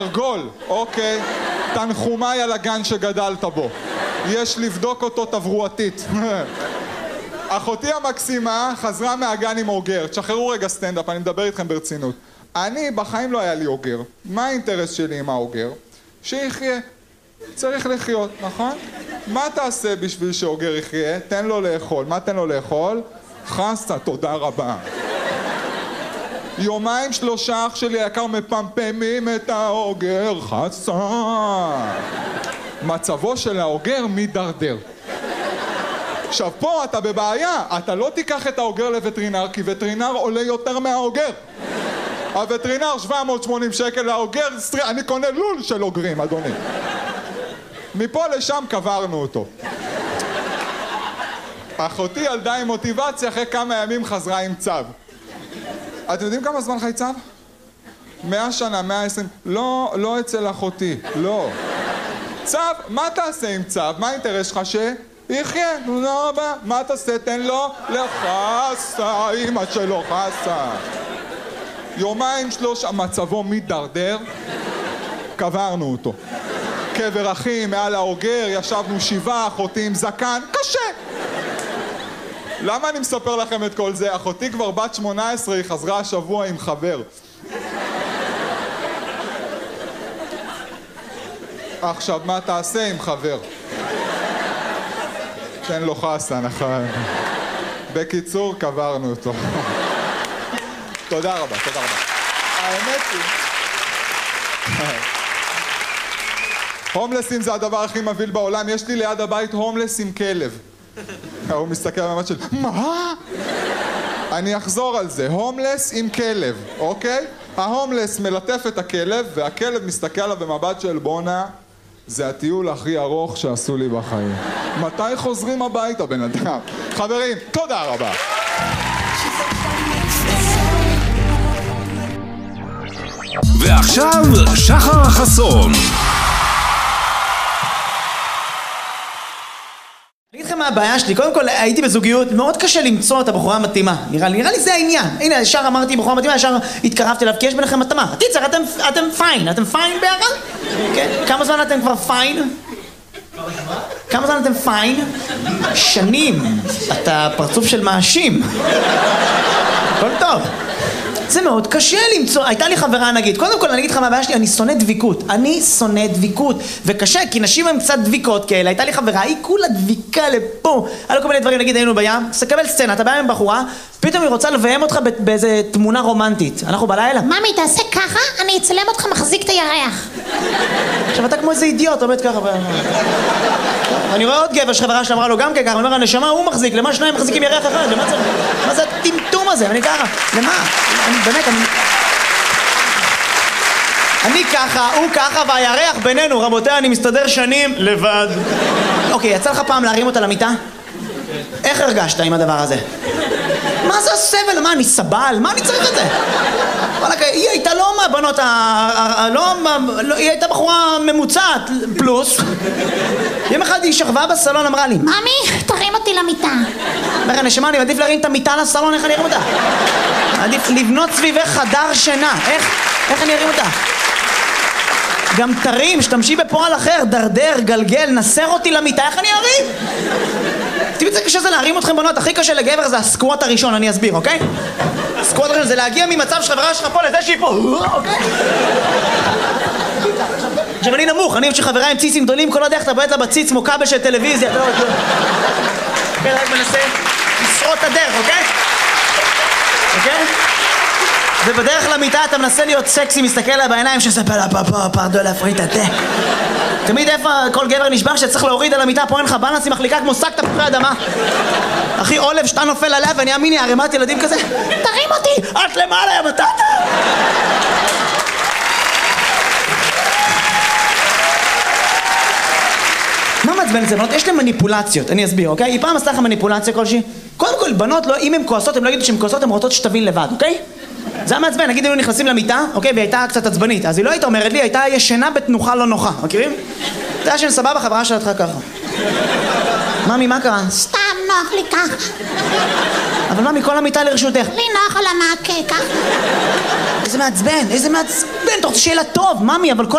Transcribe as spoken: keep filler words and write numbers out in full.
גול, אוקיי, תנחומיי על הגן שגדלת בו, יש לבדוק אותו תברואתית. אחותי המקסימה חזרה מהגן עם אוגר. תשחררו רגע סטנדאפ, אני מדבר איתכם ברצינות. אני, בחיים לא היה לי אוגר. מה האינטרס שלי עם האוגר? שיחיה. צריך לחיות, נכון? מה תעשה בשביל שאוגר יחיה? תן לו לאכול. מה תן לו לאכול? חסה, תודה רבה. יומיים שלושה אח שלי היקר מפמפמים את האוגר. חסה. מצבו של האוגר מדרדר. עכשיו פה אתה בבעיה, אתה לא תיקח את האוגר לווטרינר, כי וטרינר עולה יותר מהאוגר. הווטרינר שבע מאות ושמונים שקל, האוגר, אני קונה לול של אוגרים, אדוני. מפה לשם קברנו אותו. אחותי ילדה עם מוטיבציה, אחרי כמה ימים חזרה עם צו. אתם יודעים כמה זמן חי צו? מאה שנה, מאה עשרים, לא, לא אצל אחותי, לא. צו, מה תעשה עם צו? מה האינטרס שלך ש... יחיה, נו רבה, מה תעשה? תן לו לחסה, אמא שלו חסה. יומיים שלושה, מצבו מדרדר, קברנו אותו. קבר אחים, מעל האוגר, ישבנו שבעה, אחותי עם זקן, קשה. למה אני מספר לכם את כל זה? אחותי כבר בת שמונה עשרה, היא חזרה השבוע עם חבר. עכשיו, מה תעשה עם חבר? תן לו חסה, נכון. בקיצור, קברנו אותו. תודה רבה, תודה רבה. האמת היא... הומלסים זה הדבר הכי מבהיל בעולם. יש לי ליד הבית הומלס עם כלב. הוא מסתכל במבט של... מה? אני אחזור על זה. הומלס עם כלב, אוקיי? ההומלס מלטף את הכלב, והכלב מסתכל עליו במבט של בונה. זה הטיול הכי ארוך שעשו לי בחיים. מתי חוזרים הביתה, בן אדם? חברים, תודה רבה. ועכשיו, שחר חסון. אני אגיד לכם מה הבעיה שלי. קודם כל, הייתי בזוגיות, מאוד קשה למצוא את הבחורה המתאימה. נראה לי, נראה לי זה העניין. הנה, ישר אמרתי בחורה מתאימה, ישר התקרבתי אליו, כי יש ביניכם מתאמה. תיצר, אתם, אתם פיין. אתם פיין ביחד? כן? כמה זמן אתם כבר פיין? כמה זמן אתם פיין? שנים. אתה פרצוף של מאשים. הכל טוב. זה מאוד קשה למצוא. הייתה לי חברה נגיד, קודם כל אני אגיד לך מה הבעיה שלי, אני שונא דביקות. אני שונא דביקות. וקשה, כי נשים הן קצת דביקות כאלה. הייתה לי חברה, היא כולה דביקה לפה. היה לו כל מיני דברים, נגיד היינו בים, סקבל סצנה, אתה בא עם בחורה, פתאום היא רוצה לביים אותך באיזה תמונה רומנטית. אנחנו בלילה. ממי, תעשה ככה, אני אצלם אותך מחזיק את הירח. עכשיו אתה כמו איזה אידיוט, עומד ככה. אני רואה עוד גבר שחברה שלה אמרה לו גם ככה, אני אומר, הנשמה הוא מחזיק, למה שניים מחזיקים ירח אחד? למה זה? מה זה הטמטום הזה? אני ככה, למה? אני באמת, אני... אני ככה, הוא ככה, והירח בינינו, רבותיי, אני מסתדר שנים לבד. אוקיי, יצא לך פעם להרים אותה למיטה? איך הרגשת עם הדבר הזה? מה זה הסבל? מה, אני סבל? מה אני צריך את זה? היא הייתה לא מהבנות ה... היא הייתה בחורה ממוצעת, פלוס. יום אחד היא שכבה בסלון, אמרה לי, ממי, תרים אותי למיטה. אומר, הנשמה, אני מעדיף להרים את המיטה לסלון, איך אני ארים אותה? מעדיף לבנות סביבך חדר שינה. איך? איך אני ארים אותה? גם תרים, שתמשי בפועל אחר, דרדר, גלגל, נסר אותי למיטה, איך אני ארים? תראי, זה קשה זה להרים אתכם בנות, הכי קשה לגבר זה הסקווט הראשון, אני אסביר, אוקיי? הסקווט הראשון זה להגיע ממצב שחברה שלך פה לזה שהיא פה, אוקיי? עכשיו אני נמוך, אני אוהב שחברה עם ציצים גדולים, כל עוד איך אתה בועט לה בציץ כמו כבל של טלוויזיה, אתה לא רואה כלום. אוקיי, רק מנסה לשרוט את הדרך, אוקיי? אוקיי? ובדרך למיטה אתה מנסה להיות סקסי, מסתכל לה בעיניים שספר לה פה פה פרדו להפריט את זה. תמיד איפה כל גבר נשבר שצריך להוריד על המיטה, פה אין לך בלנס, היא מחליקה כמו שק תפוחי אדמה. אחי עולב שאתה נופל עליה ואני אמיני ערימת ילדים כזה. תרים אותי! את למעלה יא בטטה! מה מעצבן את זה? בנות, יש להם מניפולציות, אני אסביר, אוקיי? היא פעם עשתה לך מניפולציה כלשהי? קודם כל, בנות, לא, אם הן כועסות, הן לא יגידו שהן כועסות, הן רוצות שתבין לבד, אוקיי? זה היה מעצבן, נגיד היינו נכנסים למיטה, אוקיי? והיא הייתה קצת עצבנית, אז היא לא הייתה אומרת לי, הייתה ישנה בתנוחה לא נוחה, מכירים? אתה יודע שאני סבבה, חברה שלך ככה. ממי, מה קרה? סתם, נוח לי ככה. אבל ממי, כל המיטה לרשותך. לי נוח על המעקה ככה. איזה מעצבן, איזה מעצבן, אתה רוצה שיהיה לה טוב, ממי, אבל כל